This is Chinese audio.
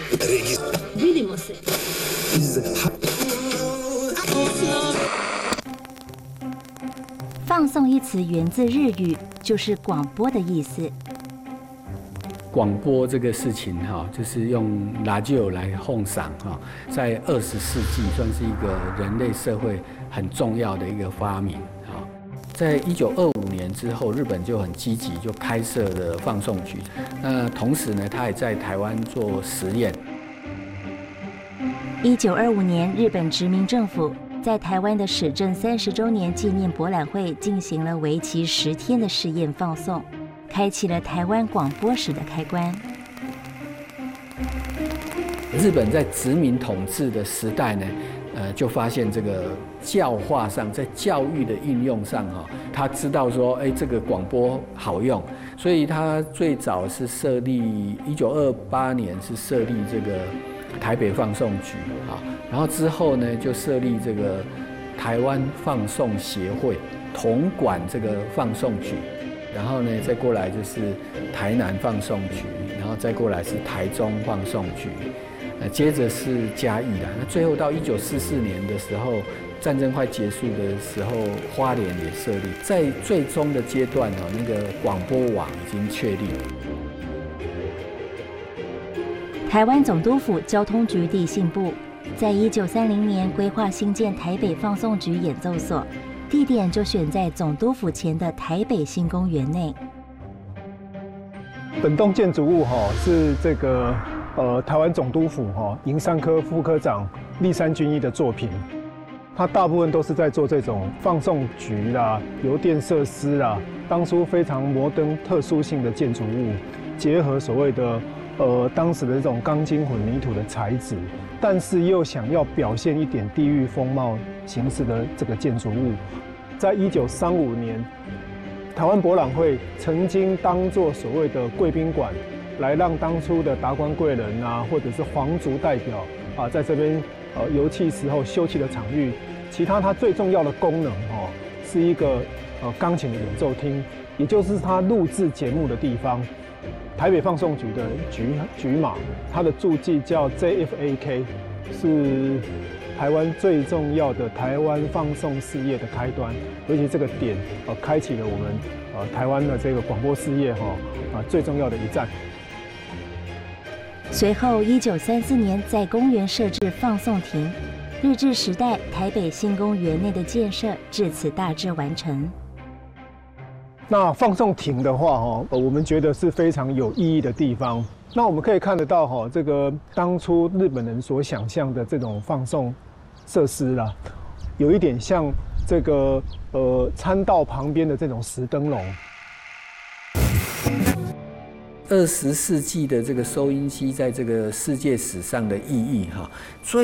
Vidimo se. 放送一词源自日语，就是广播的意思。 广播这个事情就是用 radio 来奉赏在20世纪算是一个人类社会很重要的一个发明在1925年之后，日本就很积极，就开设了放送局。那同时呢，他也在台湾做实验。 1925年，日本殖民政府在台湾的始政30周年纪念博览会进行了为期10天的试验放送，开启了台湾广播史的开关。 日本在殖民统治的时代呢，就发现这个教化上，在教育的应用上他知道说，这个广播好用，所以他最早是设立1928年是设立这个台北放送局然后之后呢，就设立这个台湾放送协会，统管这个放送局。然后呢，再过来就是台南放送局，然后再过来是台中放送局，接着是嘉义啦。那最后到1944年的时候，战争快结束的时候，花莲也设立。在最终的阶段那个广播网已经确立。 台湾总督府交通局地信部在1930年规划兴建台北放送局演奏所。地点就选在总督府前的台北新公园内。 本栋建筑物是这个台湾总督府营山科副科长立山俊一的作品。他大部分都是在做这种放送局啦、邮电设施啦，当初非常摩登特殊性的建筑物，结合所谓的当时的这种钢筋混凝土的材质，但是又想要表现一点地域风貌形式的这个建筑物。在1935年，台湾博览会曾经当作所谓的贵宾馆，来让当初的达官贵人或者是皇族代表在这边游憩时候休憩的场域。其他它最重要的功能是一个钢琴的演奏厅，也就是它录制节目的地方。台北放送局的局码，它的注记叫 JFAK， 是台湾最重要的台湾放送事业的开端，尤其这个点开启了我们台湾的这个广播事业最重要的一站。 随后，1934年在公园设置放送亭，日治时代台北新公园内的建设至此大致完成。 那放送亭的话我们觉得是非常有意义的地方。那我们可以看得到这个当初日本人所想象的这种放送设施啦，有一点像这个参道旁边的这种石灯笼。 20世纪的这个收音机在这个世界史上的意义最